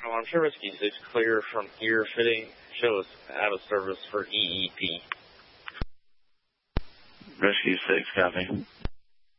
I'm sure Rescue 6 clear from gear fitting. Shows out of service for EEP. Rescue 6, copy.